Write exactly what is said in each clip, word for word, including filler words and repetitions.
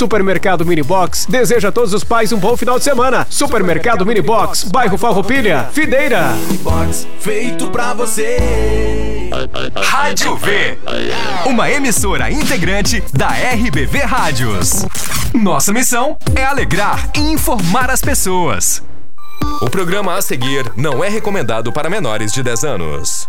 Supermercado Mini Box deseja a todos os pais um bom final de semana. Supermercado Mini Box, bairro Farroupilha, Videira. Mini Box, feito pra você. Rádio V, uma emissora integrante da R B V Rádios. Nossa missão é alegrar e informar as pessoas. O programa a seguir não é recomendado para menores de dez anos.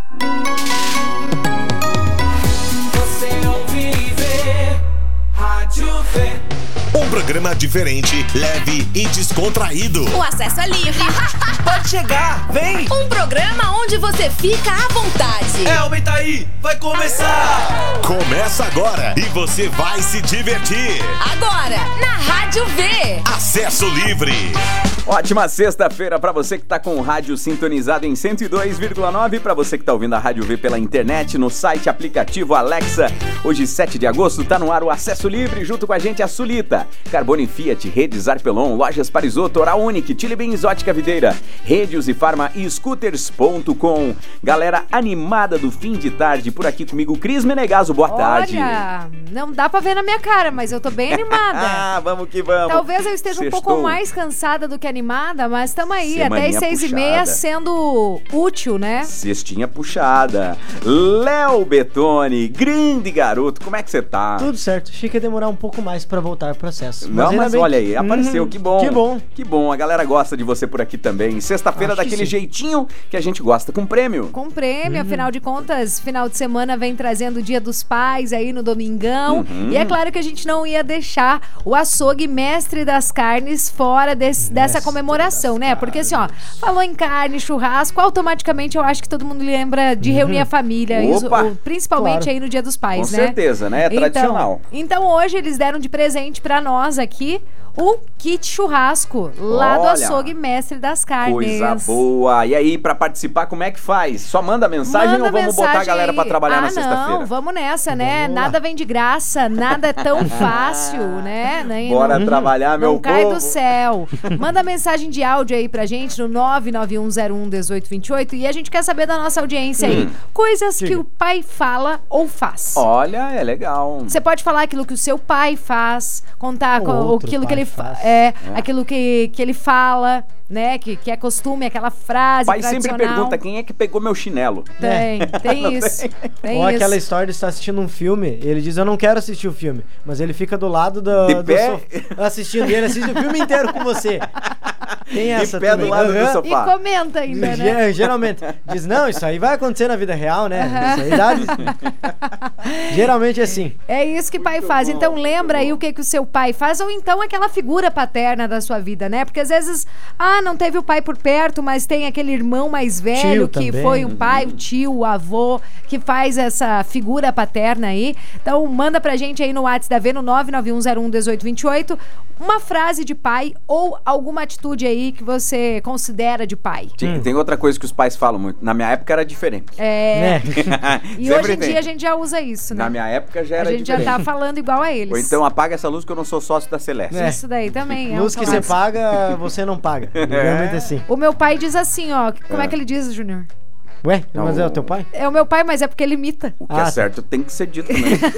Você ouve e vê Rádio V. Um programa diferente, leve e descontraído. O acesso é livre. Pode chegar, vem! Um programa onde você fica à vontade. É, aumenta aí, vai começar! Começa agora e você vai se divertir. Agora, na Rádio V. Acesso livre. Ótima sexta-feira para você que tá com o rádio sintonizado em cento e dois vírgula nove, para você que tá ouvindo a Rádio V pela internet, no site, aplicativo Alexa. Hoje, sete de agosto, tá no ar o Acesso Livre, junto com a gente a Sulita, Carbone Fiat, Redes Arpelon, Lojas Parisotto, Oral Unique, Chili Beans, Ótica Videira, Rede Farma e Scooters ponto com. Galera animada do fim de tarde, por aqui comigo, Cris Menegaso, boa tarde. Olha, não dá pra ver na minha cara, mas eu tô bem animada. Ah, vamos que vamos. Talvez eu esteja Sextou. um pouco mais cansada do que animada, mas estamos aí, Semaninha até as seis puxada. e meia sendo útil, né? Cestinha puxada. Léo Betoni, grande garoto, como é que você tá? Tudo certo, achei que ia demorar um pouco mais pra voltar ao processo. Não, ainda mas bem olha que- aí, apareceu, Uhum, que bom. Que bom. Que bom, a galera gosta de você por aqui também. Sexta-feira Acho que daquele sim. jeitinho que a gente gosta, com prêmio. Com prêmio, Uhum. afinal de contas, final de semana vem trazendo o Dia dos Pais aí no domingão. Uhum. E é claro que a gente não ia deixar o açougue mestre das carnes fora desse- dessa Mestre comemoração, das né? Porque assim, ó, falou em carne, churrasco, automaticamente eu acho que todo mundo lembra de reunir a família, isso, Opa! o- principalmente Claro. aí no Dia dos Pais, Com né? certeza, né? É Então- tradicional. Então hoje eles deram de presente pra nós aqui o kit churrasco lá do Olha, açougue mestre das carnes. Coisa boa. E aí, pra participar, como é que faz? Só manda mensagem Manda ou vamos botar a mensagem galera aí. pra trabalhar ah, na sexta-feira? Não, vamos nessa, né? Vamos lá. Nada vem de graça, nada é tão fácil, né? Nem- Bora não, trabalhar, meu não cai povo. do céu. Manda mensagem de áudio aí pra gente no nove nove um zero um um oito dois oito e a gente quer saber da nossa audiência aí. Coisas que Diga. o pai fala ou faz. Olha, é legal. Você pode falar aquilo que o seu pai faz, contar Ou co- outro aquilo que pai ele fa- faz. é, aquilo que, que ele fala, né? Que, que é costume, aquela frase O pai sempre tradicional. pergunta quem é que pegou meu chinelo. Tem, tem isso. Tem Ou isso. aquela história de estar assistindo um filme, ele diz, eu não quero assistir o filme, mas ele fica do lado do, De do pé? sofá, assistindo, e ele assiste o filme inteiro com você. Tem essa pé do também. lado do Aham. sofá. E comenta ainda, né? Ge- Geralmente, diz, não, isso aí vai acontecer na vida real, né? Isso aí dá- Geralmente é assim. É isso que pai faz. Então lembra aí o que, que o seu pai faz, ou então aquela figura paterna da sua vida, né? Porque às vezes, ah, não teve o pai por perto, mas tem aquele irmão mais velho Tio que também. foi um pai, o tio, o avô, que faz essa figura paterna aí. Então manda pra gente aí no WhatsApp da V, no nove nove um zero um um oito dois oito, uma frase de pai ou alguma atitude aí que você considera de pai. Tem, tem outra coisa que os pais falam muito. Na minha época era diferente. É. Né? E Sempre hoje em tem. dia a gente já usa isso, né? Na minha época já A era gente já diferente. tá falando igual a eles. Ou então apaga essa luz que eu não sou sócio da Celeste. É. Isso daí também. É um Luz que você clássico. paga, você não paga. Realmente é assim. O meu pai diz assim, ó. Como é, que ele diz, Júnior? Ué, Não, mas é o o- teu pai? É o meu pai, mas é porque ele imita. O que Ah, é tá. certo tem que ser dito, né?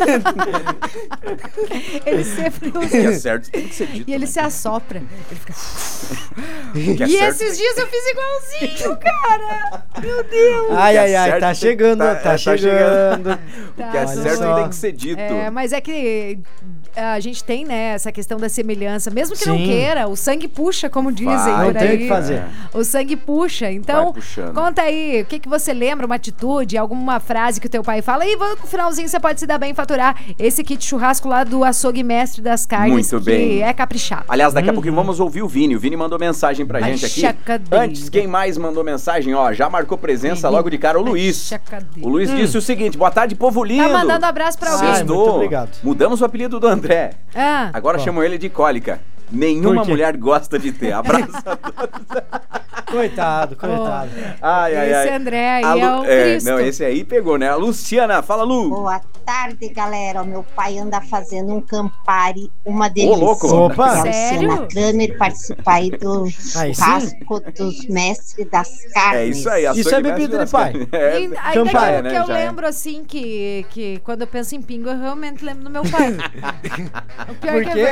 Ele sempre O que usa. é certo tem que ser dito. E ele né? se assopra. Ele fica... O que é E certo- esses dias eu fiz igualzinho, cara. Meu Deus. o Ai, que é ai, ai, certo tá tem- chegando, tá- tá, é, chegando. O que é Tá certo doido. tem que ser dito. É, mas é que a gente tem, né, essa questão da semelhança. Mesmo que não Sim. queira, o sangue puxa, como dizem Vai, por não tem aí. o que fazer. O sangue puxa. Então, Vai puxando. conta aí, o que, que você lembra, uma atitude, alguma frase que o teu pai fala. E no finalzinho você pode se dar bem e faturar esse kit churrasco lá do açougue mestre das carnes. Muito que bem. é caprichado. Aliás, daqui a pouquinho vamos ouvir o Vini. O Vini mandou mensagem pra Ai, gente aqui. chacadeira. Antes, quem mais mandou mensagem? Ó, já marcou presença logo de cara, o Ai, Luiz. chacadeira. O Luiz disse o seguinte: boa tarde, povo lindo. Tá mandando abraço pra alguém. Ai, Sextou. muito obrigado. Mudamos o apelido do André. Ah, Agora Qual? chamam ele de cólica. Nenhuma Por quê? mulher gosta de ter. Abraço a todos. Coitado, coitado. Ai, ai, ai. Esse André aí A Lu- é o Cristo. Não, esse aí pegou, né? A Luciana, fala, Lu. Boa tarde, galera. O meu pai anda fazendo um Campari, uma delícia. louco. Opa. É a Sério? Luciana Kramer participar aí do Aí sim. churrasco dos mestres das carnes. É isso aí. Isso açougue é bebida mestre de pai. das- É, E ainda Campari, que, né, que eu já é. lembro, assim, que, que quando eu penso em pingo, eu realmente lembro do meu pai. O pior Por que é quê? ver- porque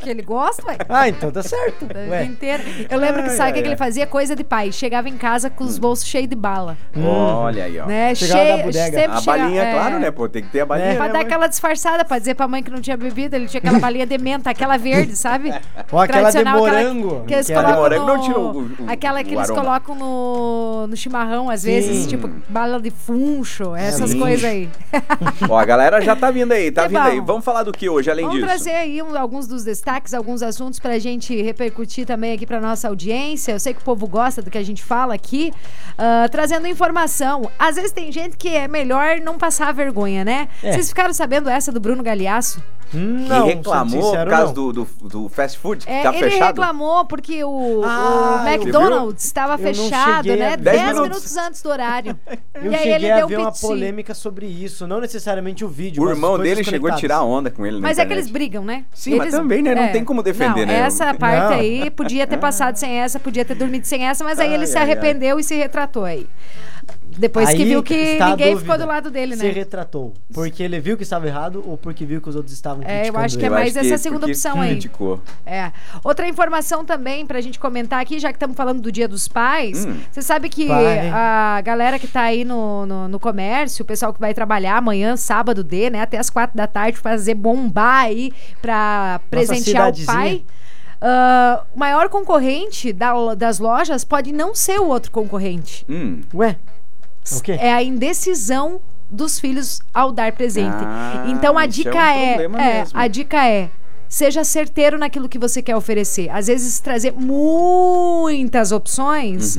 Que ele gosta, ué. Ah, então tá certo. A Ué. vida inteira. Eu lembro que sabe o que, que ele fazia? Coisa de pai. Chegava em casa com os bolsos cheios de bala. Olha aí, ó. Né? Chegava Cheio, da bodega. sempre A chega- balinha, é, claro, né, pô? Tem que ter a balinha. Pra né, dar mãe? aquela disfarçada, pra dizer pra mãe que não tinha bebido, ele tinha aquela balinha de menta, aquela verde, sabe? Ou aquela de Tradicional, aquela morango. Que eles que era- de colocam morango no... não tira o- o- Aquela que o eles aroma. colocam no, no chimarrão, às vezes, Sim. tipo bala de funcho, essas Sim. coisas aí. Ó, a galera já tá vindo aí, tá Que vindo bom. aí. Vamos falar do que hoje, além Vamos disso? trazer aí um- alguns dos destaques, alguns assuntos pra gente repercutir também aqui pra nossa audiência. Eu sei que o povo gosta do que a gente fala aqui, ah, trazendo informação. Às vezes tem gente que é melhor não passar vergonha, né? É. Vocês ficaram sabendo essa do Bruno Galhaço? Hum, Que não, reclamou sendo sincero, por causa não. do, do, do fast food, que É, tá ele fechado. reclamou porque o, Ah, o eu- McDonald's estava Eu não fechado, cheguei a né? ver. Dez dez minutos. minutos antes do horário. Eu e aí cheguei ele a deu ver uma piti. polêmica sobre isso, não necessariamente o vídeo. O mas irmão coisas dele chegou a conectadas. tirar onda com ele na Mas é que eles internet. brigam, né? Sim, mas Eles- também, né? Não tem como defender, não, né? Essa parte Não. aí podia ter passado sem essa, podia ter dormido sem essa, mas aí Ai, ele se ai, arrependeu e se retratou aí. Depois que Aí viu que está a ninguém dúvida. ficou do lado dele, Se né? retratou. Porque ele viu que estava errado ou porque viu que os outros estavam É, eu criticando acho que é ele? Eu mais acho essa que segunda porque opção aí. criticou. É. Outra informação também pra gente comentar aqui, já que estamos falando do Dia dos Pais. Hum. Você sabe que Pai. a galera que tá aí no, no, no comércio, o pessoal que vai trabalhar amanhã, sábado D, né? Até as quatro da tarde, fazer bombar aí pra presentear o cidadezinha. pai. Ah, o maior concorrente da- das lojas pode não ser o outro concorrente. Hum. Ué? O quê? É a indecisão dos filhos ao dar presente. Ah, então a isso é um dica é, problema é, mesmo. a dica é seja certeiro naquilo que você quer oferecer. Às vezes trazer muitas opções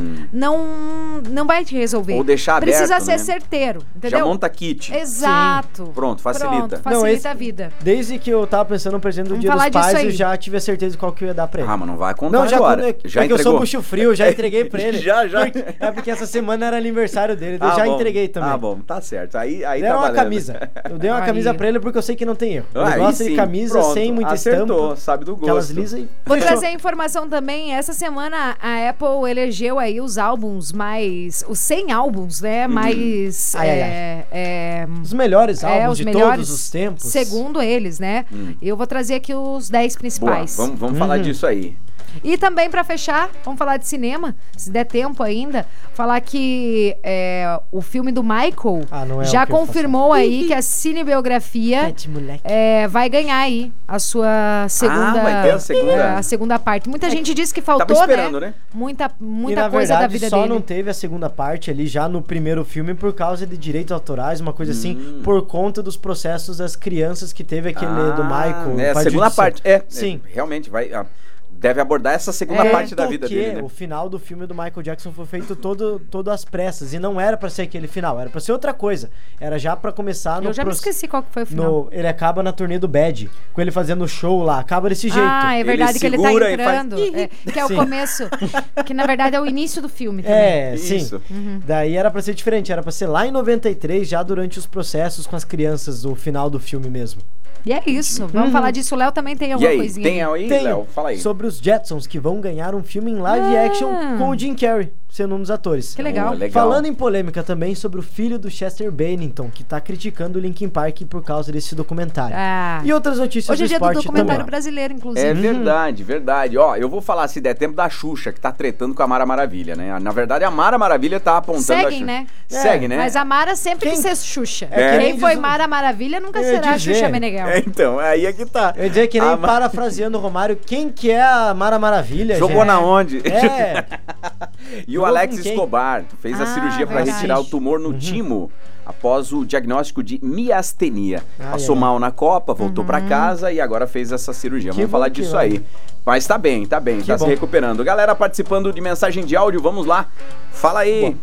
não não vai te resolver. Ou deixar Precisa aberto, ser né? certeiro, entendeu? Já monta kit. Exato. Pronto, facilita. Pronto, facilita Não, esse- a vida. Desde que eu tava pensando no presente do Vamos Dia falar dos disso Pais, aí. eu já tive a certeza de qual que eu ia dar pra ele. Ah, mas não vai contar Não, já, agora. quando- já é que eu sou entregou. bucho frio, eu já entreguei pra ele. Já, já. Porque- é porque essa semana era aniversário dele, eu Ah, já bom. entreguei também. Ah, bom, tá certo. Aí, aí Deram tá uma valendo. camisa. Eu dei uma Aí. camisa pra ele porque eu sei que não tem erro. Ele Aí gosta de sim, camisa pronto, sem muita acertou, estampa. sabe do gosto. Aquelas lisas e Vou fechou. trazer a informação também. Essa semana a Apple elegeu aí os álbuns mais. Os cem álbuns, né? Mais. Ai, ai, é, é, Os melhores é, álbuns os de melhores, todos os tempos. Segundo eles, né? Eu vou trazer aqui os dez Boa, principais. vamos, vamos falar disso aí. E também, pra fechar, vamos falar de cinema, se der tempo ainda, falar que é, o filme do Michael Ah, não é já o que eu confirmou aí que a cinebiografia Pet moleque. é, vai ganhar aí a sua segunda, vai ter a segunda? é, a segunda parte. Muita gente disse que faltou, Tava esperando, né? Muita, E muita na coisa verdade da vida só dele. não teve a segunda parte ali já no primeiro filme por causa de direitos autorais, uma coisa assim, por conta dos processos das crianças que teve aquele do Michael. É, a com a segunda judici- parte. É, Sim. é, realmente vai. ah, deve abordar essa segunda É, parte da Tanto vida que dele, né? o final do filme do Michael Jackson foi feito todo, todo às pressas e não era pra ser aquele final, era pra ser outra coisa. Era já pra começar no Eu já me proce- esqueci qual que foi o final. no, ele acaba na turnê do Bad, com ele fazendo show lá, acaba desse jeito. Ah, é verdade Ele que ele tá segura e faz- entrando. é, que é o Sim. começo. Que na verdade é o início do filme também. É, sim. Isso. Daí era pra ser diferente, era pra ser lá em noventa e três, já durante os processos com as crianças, o final do filme mesmo. E é isso. Vamos falar disso. O Léo também tem E alguma aí, coisinha. tem aí, Tenho. Léo? Fala aí. Sobre os Jetsons, que vão ganhar um filme em live Ah. action com o Jim Carrey sendo um dos atores. Que legal. Oh, legal. Falando em polêmica também sobre o filho do Chester Bennington, que tá criticando o Linkin Park por causa desse documentário. Ah. E outras notícias Hoje é do dia do esporte documentário também. brasileiro, inclusive. É verdade, verdade. Ó, eu vou falar, se der tempo, da Xuxa, que tá tretando com a Mara Maravilha, né? Na verdade, a Mara Maravilha tá apontando a Seguem, Xuxa. né? Segue, né? Mas a Mara sempre Quem- quis ser Xuxa. É que Quem nem foi diz o- Mara Maravilha nunca Eu ia será dizer. Xuxa Meneghel. É, então, aí é que tá. Eu ia dizer que nem A Ma- parafraseando o Romário, quem que é a Mara Maravilha, Jogou gente? na onde? É. E o Jogou Alex com quem? Escobar fez a Ah, cirurgia para verdade. retirar o tumor no timo após o diagnóstico de miastenia. Ai, Passou ai. mal na Copa, voltou pra casa e agora fez essa cirurgia. Que Vamos bom falar que disso vai. aí. Mas tá bem, tá bem, Que tá se bom. recuperando. Galera participando de mensagem de áudio, vamos lá. Fala aí. Boa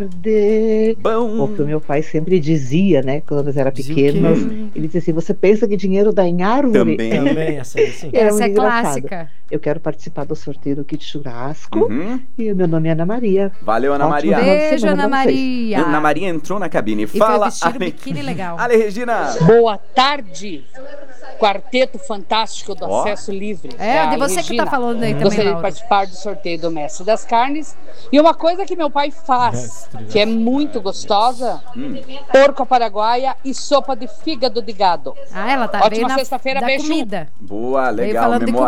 tarde. Bom. O que o meu pai sempre dizia, né, quando nós era Dizia o pequenos, quê? ele dizia assim, você pensa que dinheiro dá em árvore? Também. Também, essa aí, sim. Era Essa muito é engraçado. clássica. Eu quero participar do sorteio do kit churrasco Uhum. e o meu nome é Ana Maria. Valeu, Ana Ótimo Maria. final de Beijo, semana Ana pra vocês. Maria. Ana Maria entrou na cabine. E foi Fala, vestido Ale... biquíni legal. Ale Regina. Boa tarde, Quarteto Fantástico do Ó. Acesso Livre. É, a de você que Regina. tá falando aí também, Gostaria de Laura. participar do sorteio do Mestre das Carnes. E uma coisa que meu pai faz, Mestre das que é muito gostosa, porco à paraguaia e sopa de fígado de gado. Ah, ela tá Ótima veio na sexta-feira, da beijo. comida. Boa, Veio legal, falando de memória.